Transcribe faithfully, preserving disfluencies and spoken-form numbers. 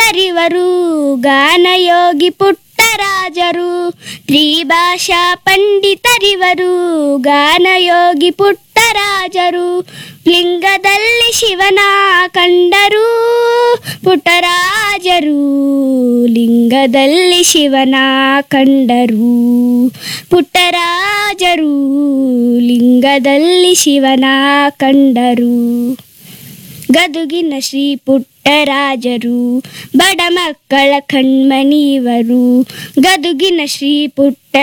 ಪಂಡಿತರಿವರು ಗಾನಯೋಗಿ ಪುಟ್ಟರಾಜರು. ತ್ರಿಭಾಷಾ ಪಂಡಿತರಿವರು ಗಾನಯೋಗಿ ಪುಟ್ಟರಾಜರು. ಲಿಂಗದಲ್ಲಿ ಶಿವನ ಕಂಡರು ಪುಟ್ಟರಾಜರು. ಲಿಂಗದಲ್ಲಿ ಶಿವನ ಕಂಡರು ಪುಟ್ಟರಾಜರು. ಲಿಂಗದಲ್ಲಿ ಶಿವನ ಕಂಡರು. ಗದುಗಿನ ಶ್ರೀ ಪುಟ್ಟರಾಜರು ಬಡ ಮಕ್ಕಳ ಕಣ್ಮಣಿವರು. ಗದುಗಿನ ಶ್ರೀ ಪುಟ್ಟ